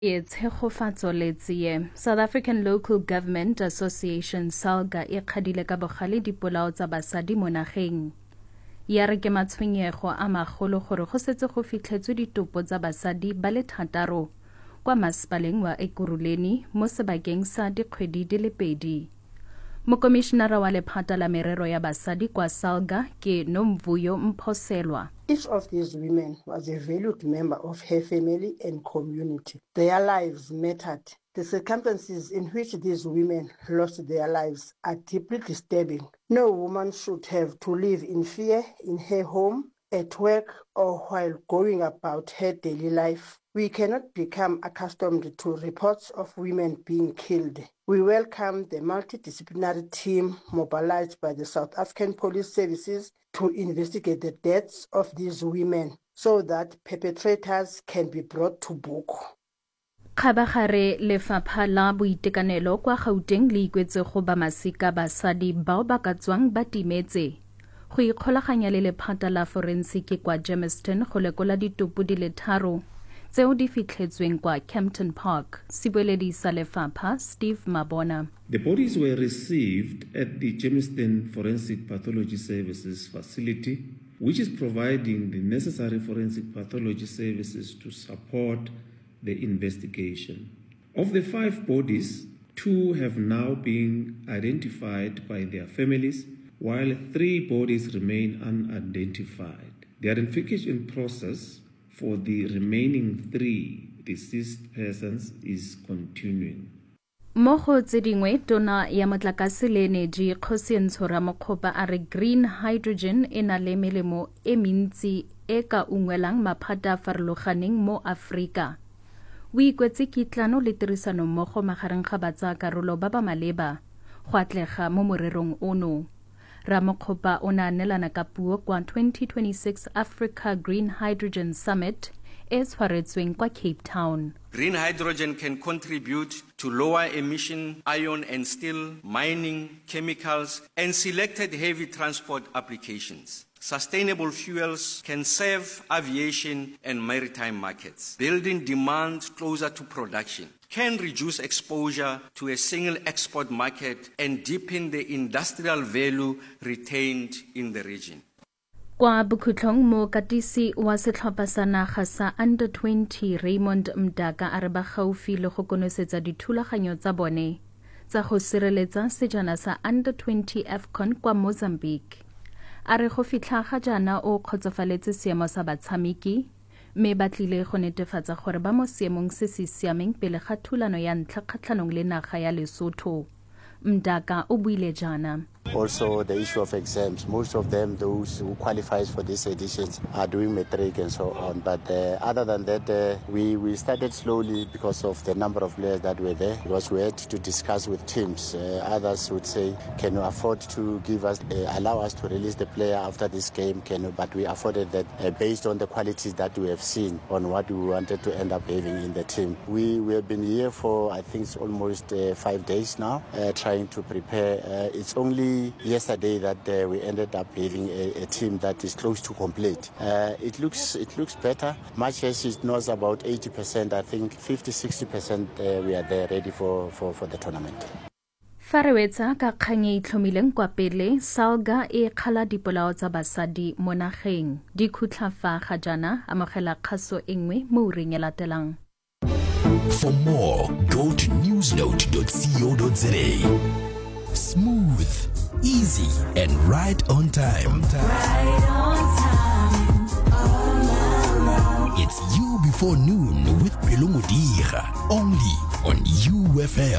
It's Hegofatso Letsie. South African Local Government Association SALGA e kgadile ka bogale dipolao tsa basadi mo nageng. Ya re ke matshwenyego a magolo gore go setse go fitlhetswe ditopo tsa basadi ba le 6 kwa masepaleng wa Ekurhuleni mo sebakeng sa dikgwedi di le 2. Mokomishinara wa lephata la merero ya basadi kwa SALGA ke Nomvuyo Mphoselwa. Each of these women was a valued member of her family and community. Their lives mattered. The circumstances in which these women lost their lives are deeply disturbing. No woman should have to live in fear in her home, at work, or while going about her daily life. We cannot become accustomed to reports of women being killed. We welcome the multidisciplinary team mobilized by the South African Police Services to investigate the deaths of these women so that perpetrators can be brought to book. Khabagare lefapha la boitekanelo kwa Gauteng le ikwetse go ba masika basadi bao ba ka tswang ba timetse go ikgolaganya le lephata la forensic kwa Germiston go lekola ditopo di le 3 tseo di fitlhetsweng kwa Kempton Park. Sibueledi sa lefapha Steve Mabona. The bodies were received at the Germiston Forensic Pathology Services facility, which is providing the necessary forensic pathology services to support the investigation. Of the 5 bodies, 2 have now been identified by their families, while 3 bodies remain unidentified. The identification process for the remaining 3 deceased persons is continuing. Mo go tse dingwe tona ya motlakase le energy Kgosientsho Ramokgopa a re green hydrogen e na le melemo e mentsi e ka ungwelang maphata a farologaneng mo Afrika. O ikwetse kitlano le tirisano mmogo magareng ga batsayakarolo ba ba maleba go atlega mo morerong ono. Ramokgopa o ne a neelana ka puo kwa 2026 Africa Green Hydrogen Summit e tshwaretsweng kwa Cape Town. Green hydrogen can contribute to lower emission iron and steel, mining, chemicals, and selected heavy transport applications. Sustainable fuels can serve aviation and maritime markets, building demand closer to production, can reduce exposure to a single export market, and deepen the industrial value retained in the region. Kwa Bokhutlong mo katisi wa setlhopha sa naga sa under 20 Raymond Mdaka a re ba gaufi le go konosetsa dithulaganyo tsa bone tsa go sireletsa sejana sa under 20 AFCON kwa Mozambique. A re go fitlha ga jana o kgotsofaletse seemo sa batshameki mme ba tlile go netefatsa gore ba mo seemong se se siameng pele ga thulano ya ntlha kgatlhanong le naga ya Lesotho. Mdaka o buile jana. Also, the issue of exams. Most of them, those who qualifies for these editions, are doing matric and so on. But other than that, we started slowly because of the number of players that were there. Because we had to discuss with teams. Others would say, can you afford to give us, allow us to release the player after this game? Can you? But we afforded that based on the qualities that we have seen on what we wanted to end up having in the team. We have been here for, I think, it's almost 5 days now, trying to prepare. It's only yesterday that we ended up having a team that is close to complete. It looks better. Much as it knows about 80%, I think 50-60% we are there ready for the tournament. Farewetsa ka kgang e itlhomileng kwa pele SALGA e kgala dipolao tsa basadi mo nageng di khutla fa ga jana amogela kgaso engwe mo ureng e latelang. For more, go to newsnote.co.za. Smooth, easy, and right on time. Right on time. Oh, it's You Before Noon with Pelumudira, only on UFM.